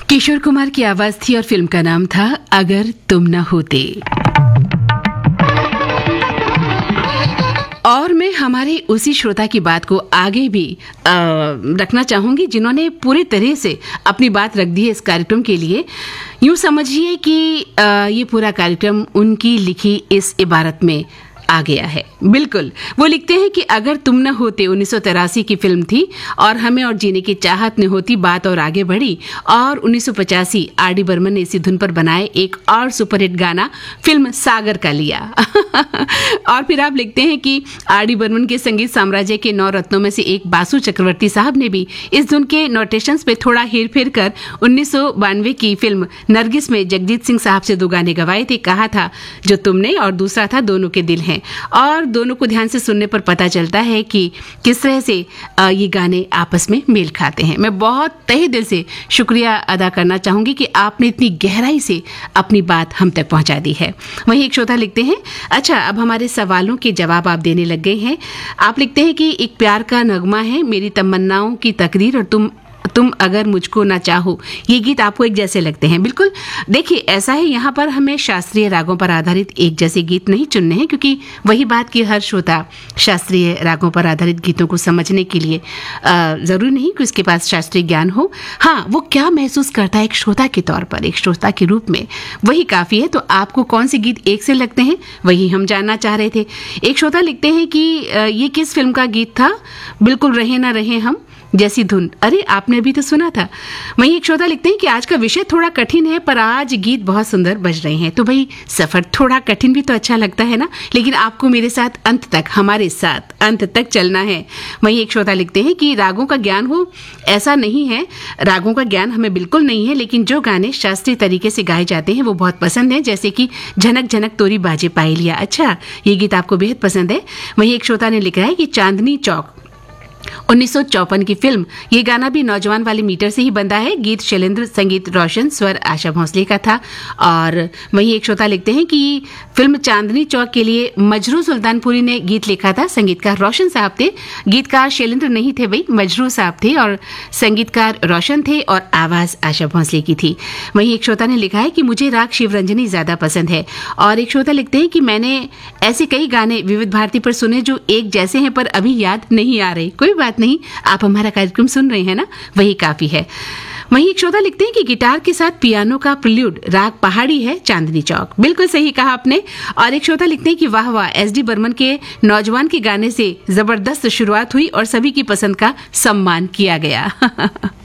किशोर कुमार की आवाज थी और फिल्म का नाम था अगर तुम न होते। और मैं हमारे उसी श्रोता की बात को आगे भी रखना चाहूंगी जिन्होंने पूरी तरह से अपनी बात रख दी है इस कार्यक्रम के लिए। यूं समझिए कि ये पूरा कार्यक्रम उनकी लिखी इस इबारत में आ गया है। बिल्कुल, वो लिखते हैं कि अगर तुम न होते 1983 की फिल्म थी और हमें और जीने की चाहत न होती, बात और आगे बढ़ी। और 1985 आर.डी. बर्मन ने इसी धुन पर बनाए एक और सुपरहिट गाना फिल्म सागर का लिया। और फिर आप लिखते हैं कि आर.डी. बर्मन के संगीत साम्राज्य के 9 रत्नों में से एक बासु चक्रवर्ती साहब ने भी इस धुन के नोटेशंस पे थोड़ा हेरफेर कर 1992 की फिल्म नरगिस में जगजीत सिंह साहब से 2 गाने गवाए थे। कहा था जो तुमने और दूसरा था दोनों के दिल हैं। और दोनों को ध्यान से सुनने पर पता चलता है कि किस तरह से ये गाने आपस में मेल खाते हैं। मैं बहुत तहे दिल से शुक्रिया अदा करना चाहूंगी कि आपने इतनी गहराई से अपनी बात हम तक पहुंचा दी है। वहीं एक श्रोता लिखते हैं, अच्छा अब हमारे सवालों के जवाब आप देने लग गए हैं। आप लिखते हैं कि एक प्यार का नगमा है, मेरी तमन्नाओं की तकदीर और तुम अगर मुझको ना चाहो, ये गीत आपको एक जैसे लगते हैं। बिल्कुल, देखिए ऐसा है, यहाँ पर हमें शास्त्रीय रागों पर आधारित एक जैसे गीत नहीं चुनने हैं, क्योंकि वही बात कि हर श्रोता शास्त्रीय रागों पर आधारित गीतों को समझने के लिए जरूरी नहीं कि उसके पास शास्त्रीय ज्ञान हो। हाँ, वो क्या महसूस करता है एक श्रोता के तौर पर, एक श्रोता के रूप में, वही काफी है। तो आपको कौन से गीत एक से लगते हैं वही हम जानना चाह रहे थे। एक श्रोता लिखते हैं कि ये किस फिल्म का गीत था, बिल्कुल रहे ना रहे हम जैसी धुन। अरे आपने भी तो सुना था। वहीं एक श्रोता लिखते हैं कि आज का विषय थोड़ा कठिन है पर आज गीत बहुत सुंदर बज रहे हैं। तो भाई सफर थोड़ा कठिन भी तो अच्छा लगता है ना, लेकिन आपको मेरे साथ अंत तक, हमारे साथ अंत तक चलना है। वहीं एक श्रोता लिखते हैं कि रागों का ज्ञान हो ऐसा नहीं है, रागों का ज्ञान हमें बिल्कुल नहीं है, लेकिन जो गाने शास्त्रीय तरीके से गाए जाते हैं वो बहुत पसंद है, जैसे कि झनक झनक तोरी बाजे पायलिया। अच्छा, ये गीत आपको बेहद पसंद है। वहीं एक श्रोता ने लिखा है कि चांदनी चौक 1954 की फिल्म, ये गाना भी नौजवान वाले मीटर से ही बंधा है। गीत शैलेंद्र, संगीत रोशन, स्वर आशा भोसले का था। और वहीं एक श्रोता लिखते हैं कि फिल्म चांदनी चौक के लिए मजरू सुल्तानपुरी ने गीत लिखा था। संगीतकार रोशन साहब थे, गीतकार शैलेंद्र नहीं थे भाई, मजरू साहब थे और संगीतकार रोशन थे और आवाज आशा भोसले की थी। वहीं एक श्रोता ने लिखा है कि मुझे राग शिवरंजनी ज्यादा पसंद है। और एक श्रोता लिखते हैं कि मैंने ऐसे कई गाने विविध भारती पर सुने जो एक जैसे हैं पर अभी याद नहीं आ रहे। कोई बात नहीं, आप हमारा कार्यक्रम सुन रहे हैं ना, वही काफी है। वहीं एक श्रोता लिखते हैं कि गिटार के साथ पियानो का प्रिल्यूड राग पहाड़ी है चांदनी चौक। बिल्कुल सही कहा आपने। और एक श्रोता लिखते हैं कि वाह वाह, एस.डी. बर्मन के नौजवान के गाने से जबरदस्त शुरुआत हुई और सभी की पसंद का सम्मान किया गया।